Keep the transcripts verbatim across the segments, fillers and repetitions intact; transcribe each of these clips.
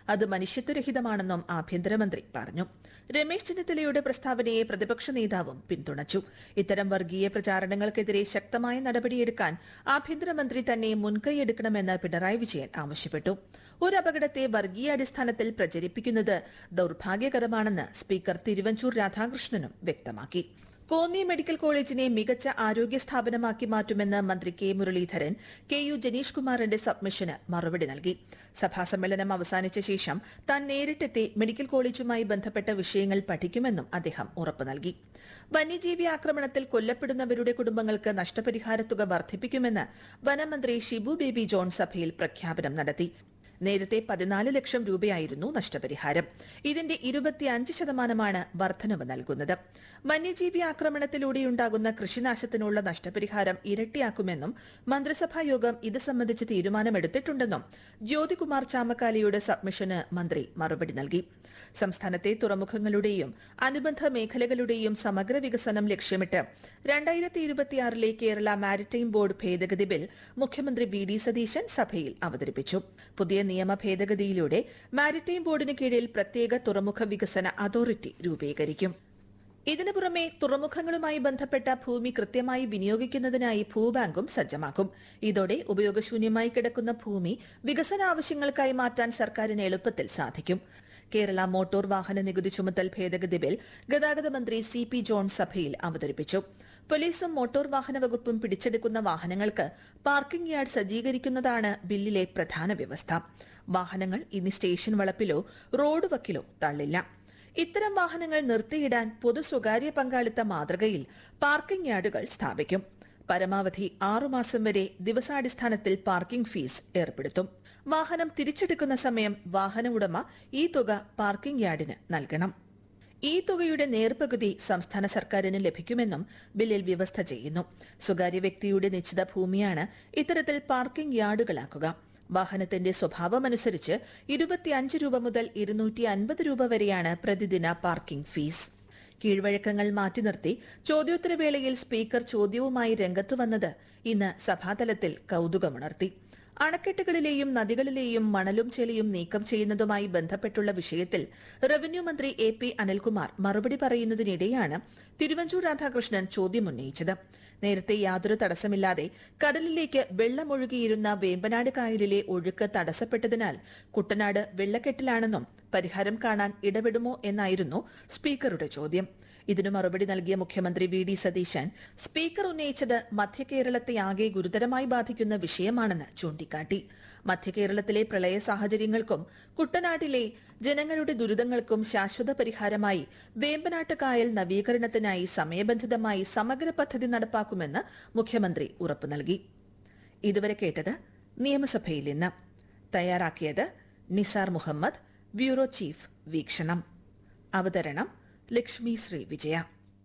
അത് മനുഷ്യത്വരഹിതമാണെന്നും ആഭ്യന്തരമന്ത്രി പറഞ്ഞു. രമേശ് ചെന്നിത്തലയുടെ പ്രസ്താവനയെ പ്രതിപക്ഷ നേതാവും പിന്തുണച്ചു. ഇത്തരം വർഗീയ പ്രചാരണങ്ങൾക്കെതിരെ ശക്തമായ നടപടിയെടുക്കാൻ ആഭ്യന്തരമന്ത്രി തന്നെ മുൻകൈയെടുക്കണമെന്ന് പിണറായി വിജയൻ ആവശ്യപ്പെട്ടു. ഒരു അപകടത്തെ വർഗീയാടിസ്ഥാനത്തിൽ പ്രചരിപ്പിക്കുന്നത് ദൌർഭാഗ്യകരമാണെന്ന് സ്പീക്കർ തിരുവഞ്ചൂർ രാധാകൃഷ്ണനും വ്യക്തമാക്കി. കോന്നി മെഡിക്കൽ കോളേജിനെ മികച്ച ആരോഗ്യ സ്ഥാപനമാക്കി മാറ്റുമെന്ന് മന്ത്രി K Muraleedharan K U Janeesh കുമാറിന്റെ സബ്മിഷന് മറുപടി നൽകി. സഭാസമ്മേളനം അവസാനിച്ച ശേഷം താൻ നേരിട്ടെത്തി മെഡിക്കൽ കോളേജുമായി ബന്ധപ്പെട്ട വിഷയങ്ങൾ പഠിക്കുമെന്നും അദ്ദേഹം ഉറപ്പു നൽകി. വന്യജീവി ആക്രമണത്തിൽ കൊല്ലപ്പെടുന്നവരുടെ കുടുംബങ്ങൾക്ക് നഷ്ടപരിഹാരത്തുക വർദ്ധിപ്പിക്കുമെന്ന് വനമന്ത്രി ഷിബു ബേബി ജോൺ സഭയിൽ പ്രഖ്യാപനം നടത്തി. നേരത്തെ പതിനാല് ലക്ഷം രൂപയായിരുന്നു നഷ്ടപരിഹാരം. ഇതിന്റെ ഇരുപത്തിയഞ്ച് ശതമാനമാണ് വർധനവ് നൽകുന്നത്. വന്യജീവി ആക്രമണത്തിലൂടെയുണ്ടാകുന്ന കൃഷിനാശത്തിനുള്ള നഷ്ടപരിഹാരം ഇരട്ടിയാക്കുമെന്നും മന്ത്രിസഭായോഗം ഇത് സംബന്ധിച്ച് തീരുമാനമെടുത്തിട്ടുണ്ടെന്നും ജ്യോതികുമാർ ചാമക്കാലയുടെ സബ്മിഷന് മന്ത്രി മറുപടി നൽകി. സംസ്ഥാനത്തെ തുറമുഖങ്ങളുടെയും അനുബന്ധ മേഖലകളുടെയും സമഗ്ര വികസനം ലക്ഷ്യമിട്ട് രണ്ടായിരത്തി ഇരുപത്തിയാറിലെ കേരള മാരിടൈം ബോർഡ് ഭേദഗതി ബിൽ മുഖ്യമന്ത്രി വി ഡി സതീശൻ സഭയിൽ അവതരിപ്പിച്ചു. പുതിയ നിയമ ഭേദഗതിയിലൂടെ മാരിടൈം ബോർഡിന് കീഴിൽ പ്രത്യേക തുറമുഖ വികസന അതോറിറ്റി രൂപീകരിക്കും. ഇതിനു പുറമെ തുറമുഖങ്ങളുമായി ബന്ധപ്പെട്ട ഭൂമി കൃത്യമായി വിനിയോഗിക്കുന്നതിനായി ഭൂബാങ്കും സജ്ജമാക്കും. ഇതോടെ ഉപയോഗശൂന്യമായി കിടക്കുന്ന ഭൂമി വികസന ആവശ്യങ്ങൾക്കായി മാറ്റാൻ സർക്കാരിന് എളുപ്പത്തിൽ സാധിക്കും. കേരള മോട്ടോർ വാഹന നികുതി ചുമത്തൽ ഭേദഗതി ബിൽ ഗതാഗത മന്ത്രി സി പി ജോൺ സഭയിൽ അവതരിപ്പിച്ചു. പോലീസും മോട്ടോർ വാഹന വകുപ്പും പിടിച്ചെടുക്കുന്ന വാഹനങ്ങൾക്ക് പാർക്കിംഗ് യാർഡ് സജ്ജീകരിക്കുന്നതാണ് ബില്ലിലെ പ്രധാന വ്യവസ്ഥ. വാഹനങ്ങൾ ഇനി സ്റ്റേഷൻ വളപ്പിലോ റോഡ് വക്കിലോ തള്ളില്ല. ഇത്തരം വാഹനങ്ങൾ നിർത്തിയിടാൻ പൊതു സ്വകാര്യ പങ്കാളിത്ത മാതൃകയിൽ പാർക്കിംഗ് യാർഡുകൾ സ്ഥാപിക്കും. പരമാവധി ആറുമാസം വരെ ദിവസാടിസ്ഥാനത്തിൽ പാർക്കിംഗ് ഫീസ് ഏർപ്പെടുത്തും. വാഹനം തിരിച്ചെടുക്കുന്ന സമയം വാഹന ഉടമ ഈ തുക പാർക്കിംഗ് യാർഡിന് നൽകണം. ഈ തുകയുടെ നേർപകുതി സംസ്ഥാന സർക്കാരിന് ലഭിക്കുമെന്നും ബില്ലിൽ വ്യവസ്ഥ ചെയ്യുന്നു. സ്വകാര്യ വ്യക്തിയുടെ നിശ്ചിത ഭൂമിയാണ് ഇത്തരത്തിൽ പാർക്കിംഗ് യാർഡുകളാക്കുക. വാഹനത്തിന്റെ സ്വഭാവമനുസരിച്ച് ഇരുപത്തിയഞ്ച് രൂപ മുതൽ ഇരുന്നൂറ്റി അൻപത് രൂപ വരെയാണ് പ്രതിദിന പാർക്കിംഗ് ഫീസ്. കീഴ്വഴക്കങ്ങൾ മാറ്റി നിർത്തി ചോദ്യോത്തരവേളയിൽ സ്പീക്കർ ചോദ്യവുമായി രംഗത്തു വന്നത് ഇന്ന് സഭാതലത്തിൽ കൌതുകമുണർത്തി. അണക്കെട്ടുകളിലെയും നദികളിലെയും മണലും ചെളിയും നീക്കം ചെയ്യുന്നതുമായി ബന്ധപ്പെട്ടുള്ള വിഷയത്തിൽ റവന്യൂ മന്ത്രി എ പി അനിൽകുമാർ മറുപടി പറയുന്നതിനിടെയാണ് തിരുവഞ്ചൂർ രാധാകൃഷ്ണൻ ചോദ്യമുന്നയിച്ചത്. നേരത്തെ യാതൊരു തടസ്സമില്ലാതെ കടലിലേക്ക് വെള്ളമൊഴുകിയിരുന്ന വേമ്പനാട് കായലിലെ ഒഴുക്ക് തടസ്സപ്പെട്ടതിനാൽ കുട്ടനാട് വെള്ളക്കെട്ടിലാണെന്നും പരിഹാരം കാണാൻ ഇടപെടുമോ എന്നായിരുന്നു സ്പീക്കറുടെ ചോദ്യം. ഇതിനു മറുപടി നൽകിയ മുഖ്യമന്ത്രി വി ഡി സതീശൻ സ്പീക്കർ ഉന്നയിച്ചത് മധ്യകേരളത്തെയാകെ ഗുരുതരമായി ബാധിക്കുന്ന വിഷയമാണെന്ന് ചൂണ്ടിക്കാട്ടി. മധ്യകേരളത്തിലെ പ്രളയ സാഹചര്യങ്ങൾക്കും കുട്ടനാട്ടിലെ ജനങ്ങളുടെ ദുരിതങ്ങൾക്കും ശാശ്വത പരിഹാരമായി വേമ്പനാട്ട് കായൽ നവീകരണത്തിനായി സമയബന്ധിതമായി സമഗ്ര പദ്ധതി നടപ്പാക്കുമെന്ന് മുഖ്യമന്ത്രി ഉറപ്പു നൽകി. ഇതുവരെ കേട്ടത് നിയമസഭയിൽ നിന്ന്. തയ്യാറാക്കിയത് നിസാർ മുഹമ്മദ്. ബ്യൂറോ ചീഫ് വീക്ഷണം. അവതരണം ലക്ഷ്മി ശ്രീ വിജയ.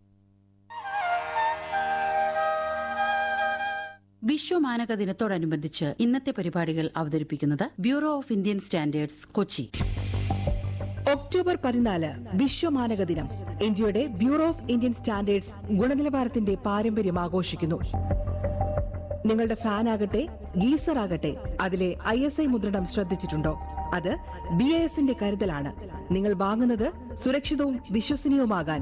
വിശ്വമാനക ദിനത്തോടനുബന്ധിച്ച് ഇന്നത്തെ പരിപാടികൾ അവതരിപ്പിക്കുന്നത് bureau of Indian standards, Kochi. October പതിനാല് വിശ്വമാനക ദിനം. ഇന്ത്യയുടെ ബ്യൂറോ ഓഫ് ഇന്ത്യൻ സ്റ്റാൻഡേർഡ്സ് ഗുണനിലവാരത്തിന്റെ പാരമ്പര്യം ആഘോഷിക്കുന്നു. നിങ്ങളുടെ ഫാൻ ആകട്ടെ, ഗീസർ ആകട്ടെ, അതിലെ ഐ എസ് ഐ മുദ്രണം ശ്രദ്ധിച്ചിട്ടുണ്ടോ? അത് ബി ഐ എസിന്റെ കരുതലാണ്. നിങ്ങൾ വാങ്ങുന്നത് സുരക്ഷിതവും വിശ്വസനീയവുമാകാൻ.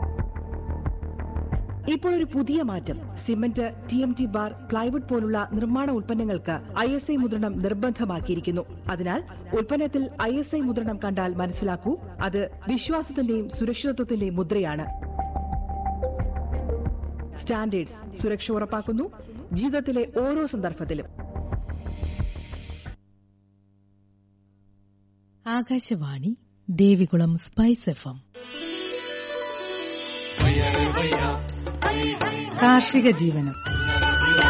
ഇപ്പോൾ ഒരു പുതിയ മാറ്റം. Cement, T M T bar, plywood പോലുള്ള നിർമ്മാണ ഉൽപ്പന്നങ്ങൾക്ക് ഐ എസ് ഐ മുദ്രണം നിർബന്ധമാക്കിയിരിക്കുന്നു. അതിനാൽ ഉൽപ്പന്നത്തിൽ ഐ എസ് ഐ മുദ്രണം കണ്ടാൽ മനസ്സിലാക്കൂ, അത് വിശ്വാസത്തിന്റെയും സുരക്ഷിതത്വത്തിന്റെയും മുദ്രയാണ്. സ്റ്റാൻഡേർഡ്സ് സുരക്ഷ ഉറപ്പാക്കുന്നു ജീവിതത്തിലെ ഓരോ സന്ദർഭത്തിലും. Akashvani Devikulam spice F M. കാർഷിക ജീവനം.